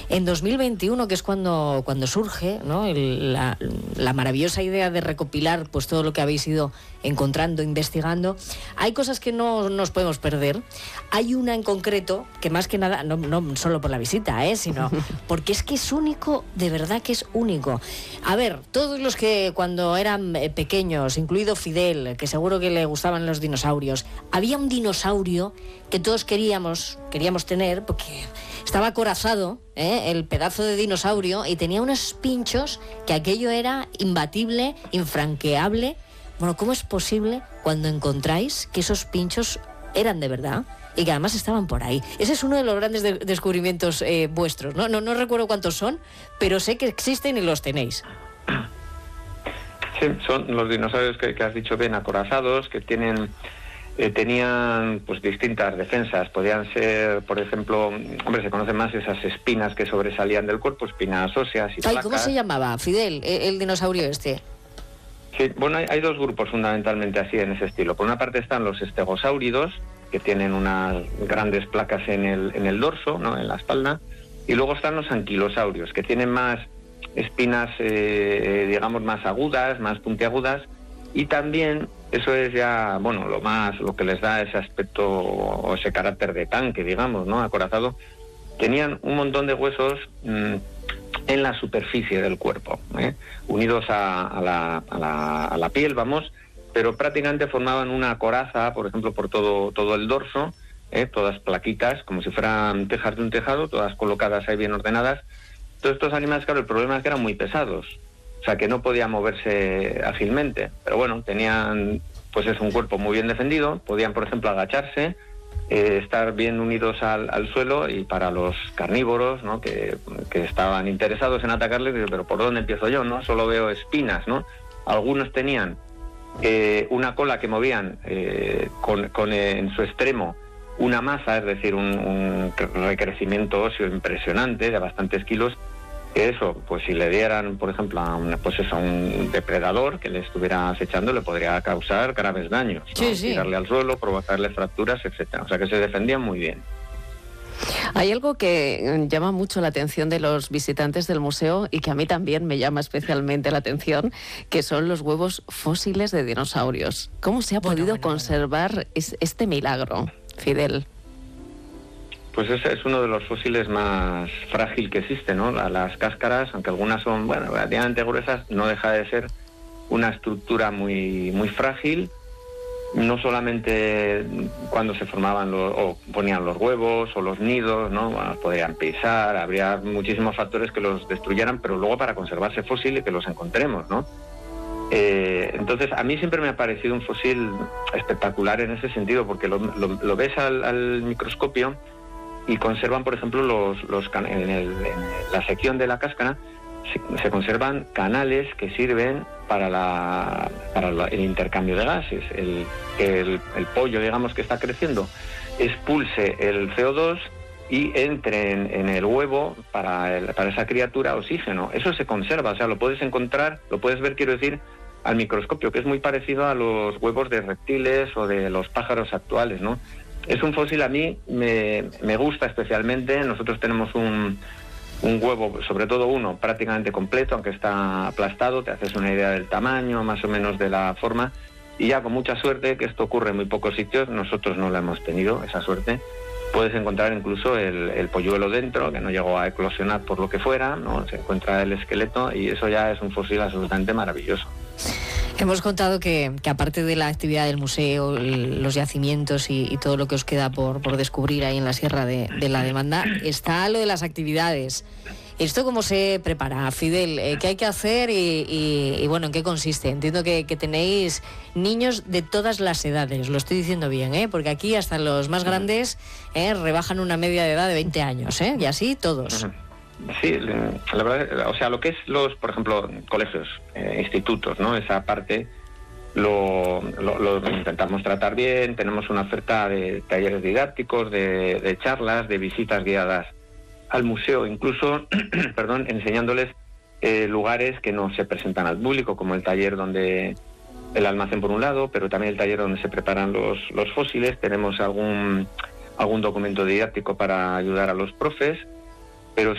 En 2021, que es cuando surge, ¿no?, la maravillosa idea de recopilar pues todo lo que habéis ido encontrando, investigando, hay cosas que no nos podemos perder. Hay una en concreto que más que nada, no solo por la visita, sino porque es que es único, de verdad que es único. A ver, todos los que cuando eran pequeños, incluido Fidel, que seguro que le gustaban los dinosaurios, había un dinosaurio que todos queríamos tener porque estaba acorazado, el pedazo de dinosaurio, y tenía unos pinchos que aquello era imbatible, infranqueable. Bueno, ¿cómo es posible cuando encontráis que esos pinchos eran de verdad y que además estaban por ahí? Ese es uno de los grandes descubrimientos vuestros, ¿no? No recuerdo cuántos son, pero sé que existen y los tenéis. Sí, son los dinosaurios que has dicho bien, acorazados, que tenían pues distintas defensas. Podían ser, por ejemplo, se conocen más esas espinas que sobresalían del cuerpo, espinas óseas y placas. ¿Cómo se llamaba, Fidel, el dinosaurio este? Sí, bueno, hay dos grupos fundamentalmente así en ese estilo. Por una parte están los estegosáuridos, que tienen unas grandes placas en el dorso, ¿no?, en la espalda, y luego están los anquilosaurios, que tienen más espinas, digamos, más agudas, más puntiagudas, y también eso es ya, bueno, lo que les da ese aspecto o ese carácter de tanque, digamos, ¿no?, acorazado. Tenían un montón de huesos en la superficie del cuerpo, unidos a la piel, vamos, pero prácticamente formaban una coraza, por ejemplo, por todo el dorso, todas plaquitas, como si fueran tejas de un tejado, todas colocadas ahí bien ordenadas. Todos estos animales, claro, el problema es que eran muy pesados, o sea, que no podían moverse ágilmente, pero bueno, tenían, pues es un cuerpo muy bien defendido, podían, por ejemplo, agacharse, estar bien unidos al suelo, y para los carnívoros, ¿no?, que estaban interesados en atacarles, pero ¿por dónde empiezo yo, no? Solo veo espinas, ¿no? Algunos tenían una cola que movían con en su extremo una masa, es decir, un recrecimiento óseo impresionante de bastantes kilos, que eso, pues si le dieran, por ejemplo, a un depredador que le estuviera acechando, le podría causar graves daños, ¿no? Sí. Tirarle al suelo, provocarle fracturas, etcétera. O sea que se defendían muy bien. Hay algo que llama mucho la atención de los visitantes del museo y que a mí también me llama especialmente la atención, que son los huevos fósiles de dinosaurios. ¿Cómo se ha podido conservar este milagro, Fidel? Pues ese es uno de los fósiles más frágil que existe, ¿no? Las cáscaras, aunque algunas son, relativamente gruesas, no deja de ser una estructura muy, muy frágil. No solamente cuando se formaban o ponían los huevos o los nidos, ¿no? Podrían pisar, habría muchísimos factores que los destruyeran, pero luego para conservarse fósil y que los encontremos, ¿no? Entonces, a mí siempre me ha parecido un fósil espectacular en ese sentido, porque lo ves al microscopio y conservan, por ejemplo, en la sección de la cáscara se conservan canales que sirven para el intercambio de gases. El pollo, digamos, que está creciendo, expulse el CO2 y entre en el huevo para esa criatura oxígeno. Eso se conserva, o sea, lo puedes encontrar, lo puedes ver, quiero decir, al microscopio, que es muy parecido a los huevos de reptiles o de los pájaros actuales, ¿no? Es un fósil, a mí me gusta especialmente. Nosotros tenemos un huevo, sobre todo uno, prácticamente completo, aunque está aplastado, te haces una idea del tamaño, más o menos de la forma, y ya con mucha suerte, que esto ocurre en muy pocos sitios, nosotros no la hemos tenido, esa suerte, puedes encontrar incluso el polluelo dentro, que no llegó a eclosionar por lo que fuera, ¿no? Se encuentra el esqueleto, y eso ya es un fósil absolutamente maravilloso. Hemos contado que aparte de la actividad del museo, los yacimientos y todo lo que os queda por descubrir ahí en la Sierra de la Demanda, está lo de las actividades. ¿Esto cómo se prepara, Fidel? ¿Qué hay que hacer y bueno, en qué consiste? Entiendo que tenéis niños de todas las edades, lo estoy diciendo bien, porque aquí hasta los más grandes rebajan una media de edad de 20 años, y así todos. Sí, la verdad, o sea, lo que es por ejemplo, colegios, institutos, ¿no? Esa parte lo intentamos tratar bien. Tenemos una oferta de talleres didácticos, de charlas, de visitas guiadas al museo, incluso, enseñándoles lugares que no se presentan al público, como el taller donde el almacén por un lado, pero también el taller donde se preparan los fósiles. Tenemos algún documento didáctico para ayudar a los profes.